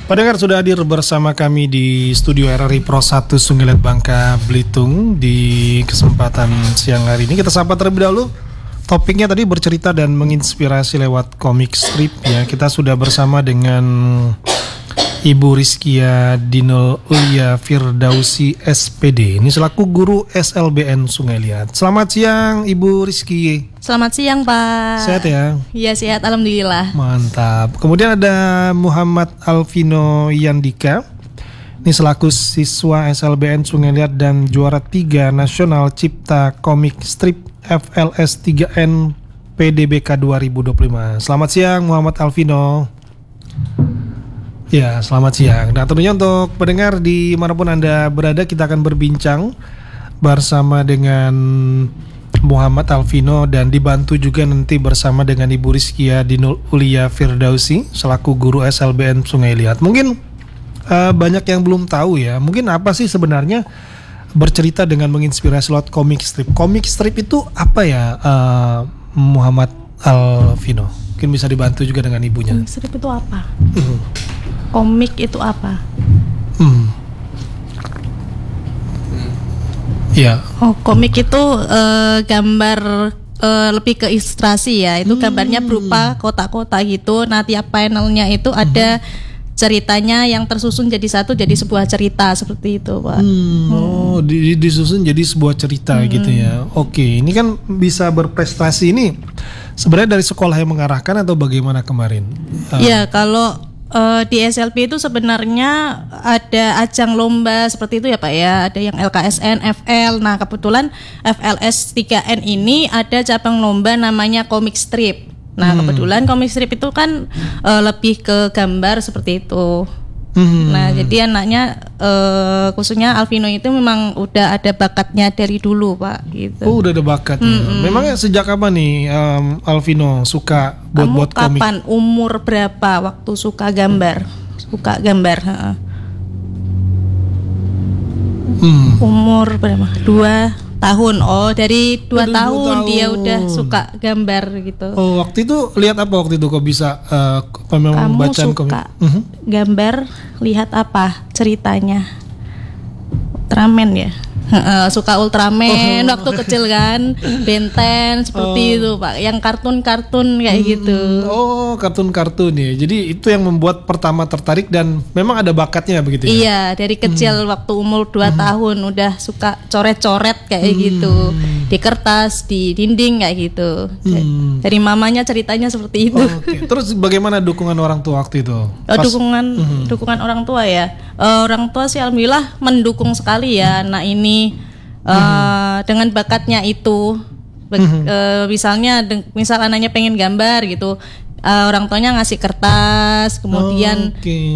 Pendengar sudah hadir bersama kami di studio RRI Pro 1 Sungai Liat Bangka Belitung di kesempatan siang hari ini. Kita sapa terlebih dahulu. Topiknya tadi bercerita dan menginspirasi lewat komik strip ya. Kita sudah bersama dengan Ibu Rizkia Dinul Ulia Firdausi SPD. Ini selaku guru SLBN Sungai Liat. Selamat siang Ibu Rizki. Selamat siang Pak. Sehat ya? Iya sehat, alhamdulillah. Mantap. Kemudian ada Muhammad Alvino Yandika. Ini selaku siswa SLBN Sungai Liat dan juara 3 Nasional Cipta Komik Strip FLS 3N PDBK 2025. Selamat siang Muhammad Alvino. Ya, selamat siang. Nah, tentunya untuk pendengar dimanapun Anda berada, kita akan berbincang bersama dengan Muhammad Alvino dan dibantu juga nanti bersama dengan Ibu Rizkia Dinul Ulia Firdausi selaku guru SLBN Sungai Liat. Mungkin banyak yang belum tahu ya, mungkin apa sih sebenarnya bercerita dengan menginspirasi lewat komik strip. Komik strip itu apa ya, Muhammad Alvino? Mungkin bisa dibantu juga dengan ibunya. Komik strip itu apa? Komik itu apa? Ya. Oh, komik itu gambar lebih ke ilustrasi ya. Itu gambarnya berupa kotak-kotak gitu. Nah, tiap panelnya itu ada ceritanya yang tersusun jadi satu, jadi sebuah cerita seperti itu, Pak. Oh, disusun jadi sebuah cerita gitu ya. Oke, ini kan bisa berprestasi ini. Sebenarnya dari sekolah yang mengarahkan atau bagaimana kemarin? Ya, kalau di SLP itu sebenarnya ada ajang lomba seperti itu ya Pak ya. Ada yang LKSN, FL. Nah kebetulan FLS 3N ini ada cabang lomba namanya komik strip. Nah kebetulan komik strip itu kan lebih ke gambar seperti itu. Nah jadi anaknya khususnya Alvino itu memang udah ada bakatnya dari dulu Pak gitu. Oh udah ada bakatnya. Memangnya sejak kapan nih Alvino suka buat komik? Kapan? Umur berapa waktu suka gambar? Suka gambar? Umur berapa? 2 tahun. Oh dari 2 tahun dia udah suka gambar gitu. Oh waktu itu lihat apa waktu itu kok bisa memang kamu bacaan suka komik? Gambar, lihat apa ceritanya? Ultraman ya. Suka Ultraman waktu kecil kan, Ben 10 seperti itu Pak, yang kartun-kartun kayak gitu. Oh kartun-kartun ya, jadi itu yang membuat pertama tertarik dan memang ada bakatnya begitu ya? Iya, dari kecil waktu umur 2 tahun udah suka coret-coret kayak gitu, di kertas, di dinding kayak gitu. Dari mamanya ceritanya seperti itu. Okay. Terus bagaimana dukungan orang tua waktu itu? Dukungan orang tua ya. Orang tua sih alhamdulillah mendukung sekali ya anak ini. Dengan bakatnya itu, misalnya misal anaknya pengen gambar gitu, orang tuanya ngasih kertas, kemudian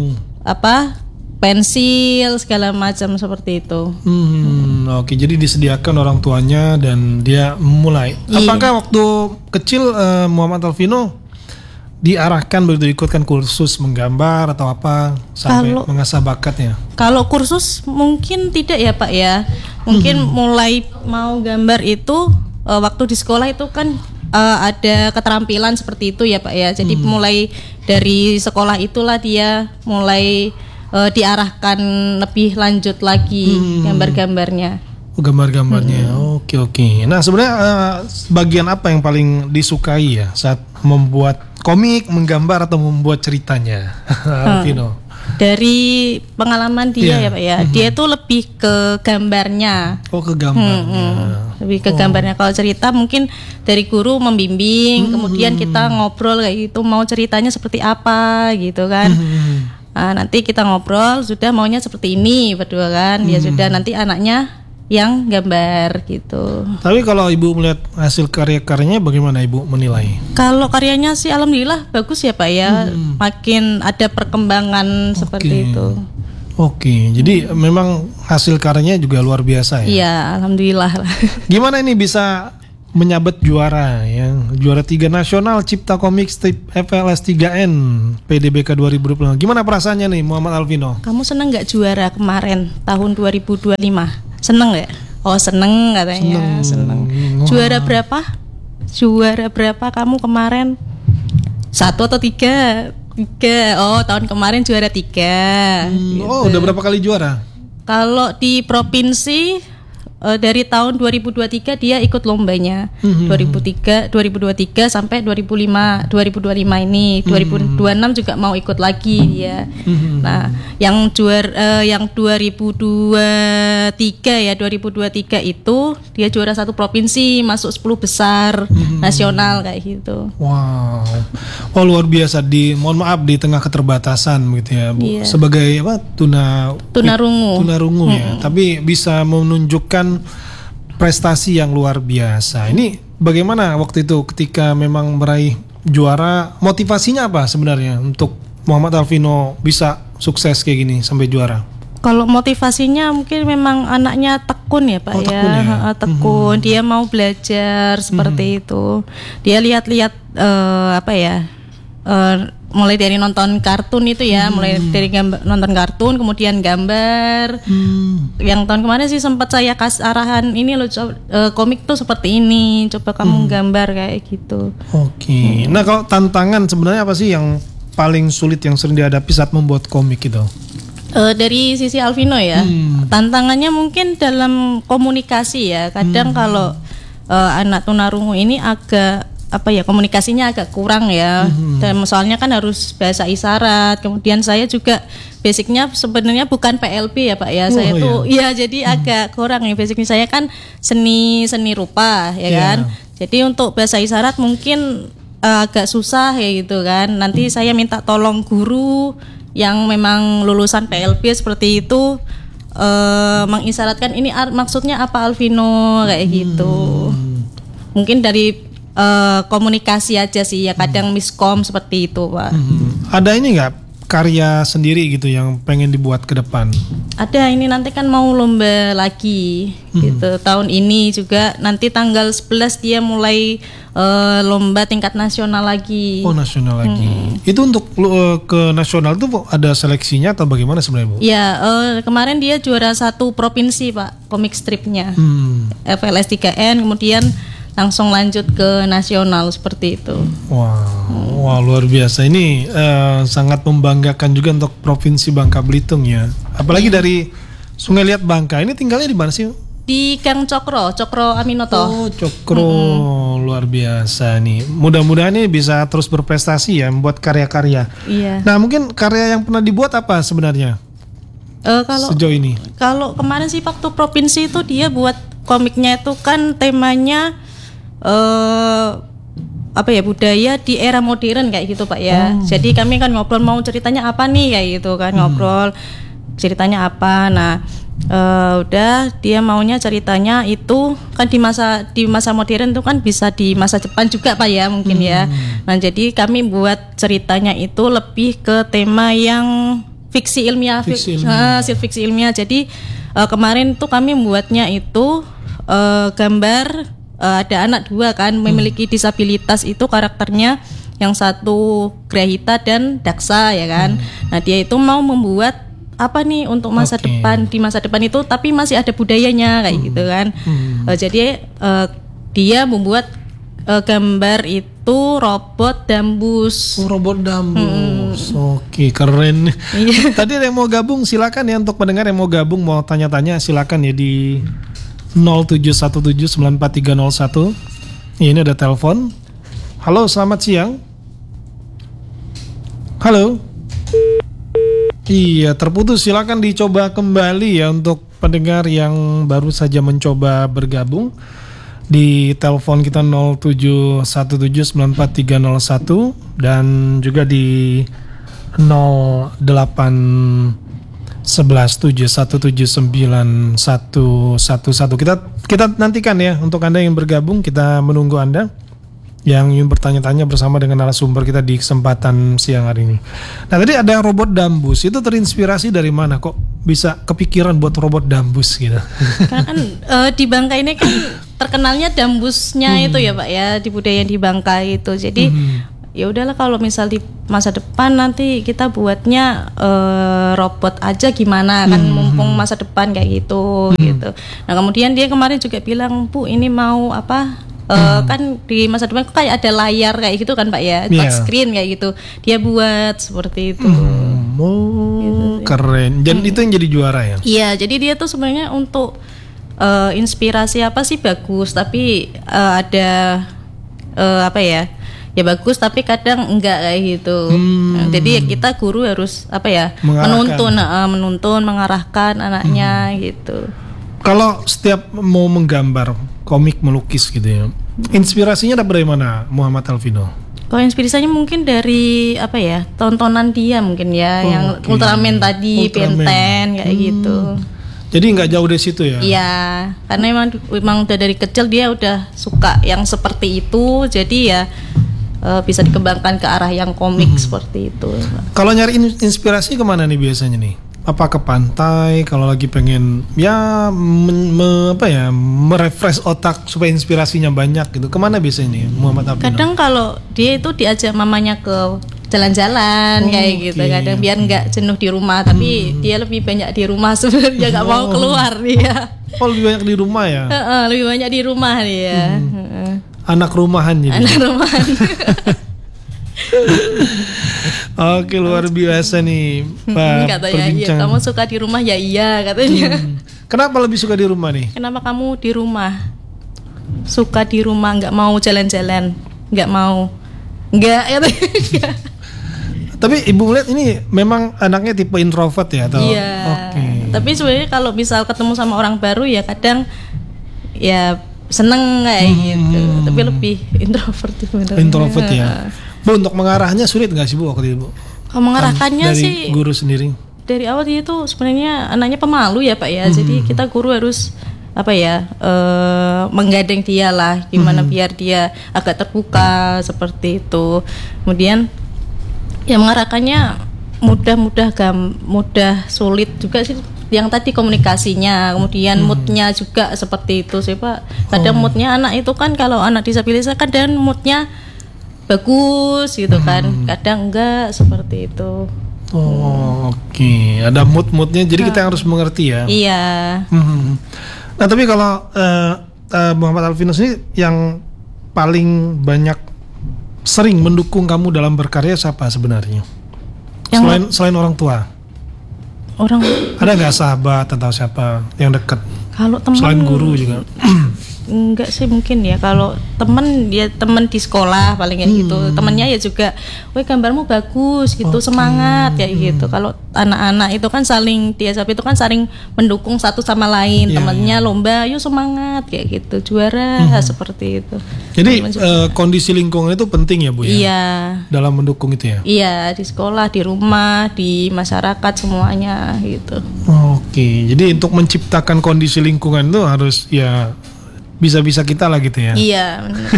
pensil segala macam seperti itu. Oke, jadi disediakan orang tuanya dan dia mulai. Apakah waktu kecil Muhammad Alvino diarahkan begitu ikutkan kursus menggambar atau apa sampai mengasah bakatnya? Kalau kursus mungkin tidak ya Pak ya. Mungkin mulai mau gambar itu waktu di sekolah itu kan ada keterampilan seperti itu ya Pak ya. Jadi mulai dari sekolah itulah dia mulai diarahkan lebih lanjut lagi gambar-gambarnya. Gambar-gambarnya. Oke. Nah sebenarnya bagian apa yang paling disukai ya saat membuat komik, menggambar atau membuat ceritanya, Alvino? Dari pengalaman dia ya Pak ya, dia tuh lebih ke gambarnya. Oh ke gambarnya. Lebih ke gambarnya. Kalau cerita mungkin dari guru membimbing, kemudian kita ngobrol kayak gitu, mau ceritanya seperti apa gitu kan. Nah, nanti kita ngobrol, sudah maunya seperti ini berdua kan, ya sudah nanti anaknya yang gambar gitu. Tapi kalau Ibu melihat hasil karya-karyanya bagaimana Ibu menilai? Kalau karyanya sih alhamdulillah bagus ya Pak ya. Makin ada perkembangan seperti itu. Oke, jadi memang hasil karyanya juga luar biasa ya? Iya, alhamdulillah. Gimana ini bisa menyabet juara ya, juara 3 Nasional Cipta Komik Strip FLS 3N PDBK 2025. Gimana perasaannya nih Muhammad Alvino? Kamu seneng gak juara kemarin tahun 2025? Seneng gak? Oh seneng katanya. Seneng. Juara berapa? Juara berapa kamu kemarin? 1 atau 3? 3. Oh, tahun kemarin juara 3. Oh, udah berapa kali juara? Kalau di provinsi dari tahun 2023 dia ikut lombanya. 2023 sampai 2025 ini. 2026 juga mau ikut lagi dia. Nah, yang juara yang 2023 itu dia juara 1 provinsi, masuk 10 besar nasional kayak gitu. Wow. Oh, luar biasa. Mohon maaf di tengah keterbatasan gitu ya, Bu. Iya. Sebagai apa? Tunarungu ya. Tapi bisa menunjukkan prestasi yang luar biasa. Ini bagaimana waktu itu ketika memang meraih juara? Motivasinya apa sebenarnya untuk Muhammad Alvino bisa sukses kayak gini sampai juara? Kalau motivasinya mungkin memang anaknya tekun ya Pak. Tekun ya? Tekun. Dia mau belajar seperti itu. Dia lihat-lihat mulai dari nonton kartun itu ya, mulai dari nonton kartun, kemudian gambar. Yang tahun kemarin sih sempat saya kasih arahan ini loh, komik tuh seperti ini, coba kamu gambar kayak gitu. Oke. Nah, kalau tantangan sebenarnya apa sih yang paling sulit yang sering dihadapi saat membuat komik itu? Dari sisi Alvino ya, tantangannya mungkin dalam komunikasi ya. Kadang kalau anak tunarungu ini agak komunikasinya agak kurang ya. Dan soalnya kan harus bahasa isyarat. Kemudian saya juga basicnya sebenarnya bukan PLB ya Pak ya. Saya tuh jadi agak kurang nih. Basicnya saya kan seni rupa ya kan. Jadi untuk bahasa isyarat mungkin agak susah ya gitu kan. Nanti saya minta tolong guru yang memang lulusan PLB seperti itu, mengisyaratkan ini maksudnya apa Alvino kayak gitu. Mungkin dari komunikasi aja sih ya, kadang miskom seperti itu Pak. Ada ini nggak karya sendiri gitu yang pengen dibuat ke depan? Ada, ini nanti kan mau lomba lagi gitu tahun ini juga, nanti tanggal 11 dia mulai lomba tingkat nasional lagi. Oh, nasional lagi. Itu untuk ke nasional tuh ada seleksinya atau bagaimana sebenarnya Bu? Ya, kemarin dia juara 1 provinsi Pak, komik stripnya. FLS 3N, kemudian langsung lanjut ke nasional seperti itu. Wah, luar biasa. Ini sangat membanggakan juga untuk Provinsi Bangka Belitung ya. Apalagi dari Sungai Liat Bangka. Ini tinggalnya di mana sih? Di Gang Cokro Aminoto. Oh, Cokro. Luar biasa nih. Mudah-mudahan ini bisa terus berprestasi ya, membuat karya-karya. Iya. Nah, mungkin karya yang pernah dibuat apa sebenarnya? Sejauh ini? Kalau kemarin sih waktu provinsi itu dia buat komiknya itu kan temanya budaya di era modern kayak gitu Pak ya. Jadi kami kan ngobrol mau ceritanya apa nih kayak gitu kan, ngobrol ceritanya apa. Nah, udah dia maunya ceritanya itu kan di masa modern itu kan bisa di masa Jepang juga Pak ya mungkin ya. Nah, jadi kami buat ceritanya itu lebih ke tema yang fiksi ilmiah. Fiksi ilmiah. Jadi kemarin tuh kami membuatnya itu gambar ada anak 2 kan memiliki disabilitas, itu karakternya yang satu Grahita dan Daksa ya kan. Nah, dia itu mau membuat apa nih untuk masa depan, di masa depan itu tapi masih ada budayanya kayak gitu kan. Jadi dia membuat gambar itu robot dambus. Robot dambus. Oke, keren. Tadi ada yang mau gabung silakan ya, untuk pendengar yang mau gabung mau tanya-tanya silakan ya di 0717943301. Ini ada telepon. Halo, selamat siang. Halo. Iya, terputus. Silakan dicoba kembali ya untuk pendengar yang baru saja mencoba bergabung di telepon kita 0717943301 dan juga di 0811717911. Kita nantikan ya untuk Anda yang bergabung, kita menunggu Anda yang ingin bertanya-tanya bersama dengan narasumber kita di kesempatan siang hari ini. Nah, tadi ada robot dambus, itu terinspirasi dari mana kok bisa kepikiran buat robot dambus gitu? Karena kan di Bangka ini kan terkenalnya dambusnya itu ya Pak ya, di budaya di Bangka itu. Jadi ya udahlah kalau misal di masa depan nanti kita buatnya robot aja gimana kan, mumpung masa depan kayak gitu gitu. Nah, kemudian dia kemarin juga bilang, Bu ini mau Kan di masa depan kok kayak ada layar kayak gitu kan Pak ya, touchscreen kayak gitu. Dia buat seperti itu. Keren. Dan itu yang jadi juara ya? Iya, jadi dia tuh sebenarnya untuk inspirasi apa sih bagus, tapi ada apa ya? Ya bagus tapi kadang enggak kayak gitu. Jadi ya kita guru harus apa ya? Menuntun, mengarahkan anaknya gitu. Kalau setiap mau menggambar komik, melukis gitu ya, inspirasinya dari mana, Muhammad Alvino? Kalau inspirasinya mungkin dari apa ya, tontonan dia mungkin ya, yang Ultraman tadi, Ben 10 kayak gitu. Jadi nggak jauh dari situ ya? Iya, karena memang udah dari kecil dia udah suka yang seperti itu, jadi ya bisa dikembangkan ke arah yang komik seperti itu. Kalau nyari inspirasi kemana nih biasanya nih? Apa ke pantai? Kalau lagi pengen ya merefresh otak supaya inspirasinya banyak gitu. Kemana biasanya nih Muhammad Alvino? Kadang kalau dia itu diajak mamanya ke jalan-jalan kayak gitu. Kadang biar nggak jenuh di rumah, tapi dia lebih banyak di rumah sebenarnya, nggak mau keluar dia. Oh, lebih banyak di rumah ya? Lebih banyak di rumah dia. Anak rumahan jadi. Anak rumahan. Oke, luar biasa nih Pak. Katanya iya, kamu suka di rumah ya iya katanya. Kenapa lebih suka di rumah nih? Kenapa kamu di rumah? Suka di rumah, nggak mau jalan-jalan, nggak mau, nggak. Tapi ibu melihat ini memang anaknya tipe introvert ya atau? Iya. Tapi sebenarnya kalau misal ketemu sama orang baru ya kadang ya seneng kayak gitu. Tapi lebih introvert sebenarnya. Introvert ya. Bu, untuk mengarahnya sulit nggak sih Bu waktu itu Bu? Kalau mengarahkannya dari sih guru sendiri. Dari awal dia tuh sebenarnya anaknya pemalu ya Pak ya. Jadi kita guru harus apa ya, menggandeng dia lah, gimana biar dia agak terbuka seperti itu. Kemudian ya mengarahkannya mudah sulit juga sih. Yang tadi komunikasinya, kemudian moodnya juga seperti itu sih Pak. Kadang moodnya anak itu kan, kalau anak disabilitas kadang moodnya bagus gitu kan, kadang enggak seperti itu. Oke. Ada mood-moodnya, jadi kita harus mengerti ya. Iya. Nah tapi kalau Muhammad Alvino sendiri yang paling banyak sering mendukung kamu dalam berkarya siapa sebenarnya? Selain orang tua. Ada nggak sahabat atau siapa yang dekat? Kalau teman, selain guru juga. Enggak sih mungkin ya. Kalau teman, dia teman di sekolah paling kayak gitu. Temannya ya juga, "Woi, gambarmu bagus," gitu, semangat kayak gitu. Kalau anak-anak itu kan saling, di SLP itu kan saling mendukung satu sama lain. Temannya lomba, "Yuk semangat," kayak gitu, juara seperti itu. Jadi kondisi lingkungan itu penting ya Bu ya? Iya. Dalam mendukung itu ya? Iya, di sekolah, di rumah, di masyarakat semuanya gitu. Oke, jadi untuk menciptakan kondisi lingkungan itu harus ya bisa-bisa kita lah gitu ya. Iya, benar.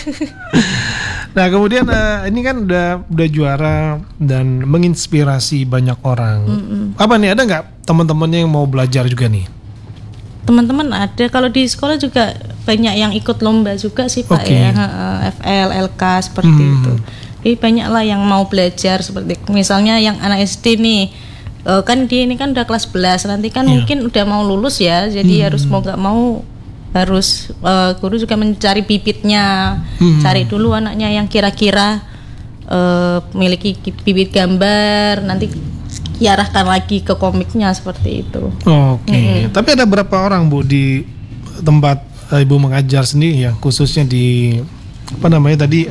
Nah, kemudian ini kan udah juara dan menginspirasi banyak orang. Apa nih, ada nggak teman-temannya yang mau belajar juga nih? Teman-teman ada, kalau di sekolah juga banyak yang ikut lomba juga sih Pak ya. FL, LK seperti itu. Jadi banyak lah yang mau belajar seperti misalnya yang anak SD nih. Kan dia ini kan udah kelas 11, nanti kan mungkin udah mau lulus ya. Jadi harus mau nggak mau harus guru juga mencari bibitnya, cari dulu anaknya yang kira-kira memiliki bibit gambar, nanti diarahkan lagi ke komiknya seperti itu. Oke. Tapi ada berapa orang Bu di tempat Ibu mengajar sendiri ya, khususnya di apa namanya tadi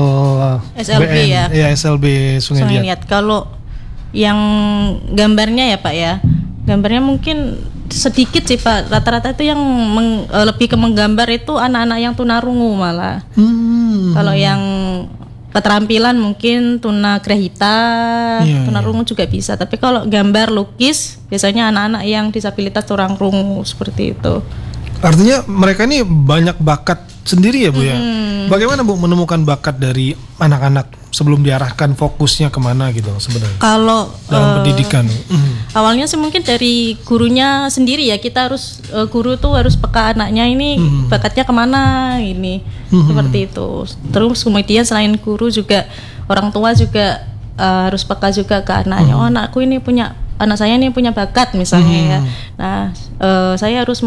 SLB ya? Ya, SLB Sungai Liat. Kalau yang gambarnya ya Pak ya, gambarnya mungkin sedikit sih Pak, rata-rata itu yang lebih ke menggambar itu anak-anak yang tunarungu malah. Kalau yang keterampilan mungkin tunagrahita, tunarungu juga bisa. Tapi kalau gambar lukis biasanya anak-anak yang disabilitas tunarungu seperti itu. Artinya mereka ini banyak bakat sendiri ya Bu ya. Bagaimana Bu menemukan bakat dari anak-anak sebelum diarahkan fokusnya kemana gitu sebenarnya? Kalau dalam pendidikan. Awalnya sih mungkin dari gurunya sendiri ya, kita harus guru tuh harus peka anaknya ini bakatnya kemana ini seperti itu. Terus kemudian selain guru juga orang tua juga harus peka juga ke anaknya. Oh, anak saya ini punya bakat misalnya ya. Nah, saya harus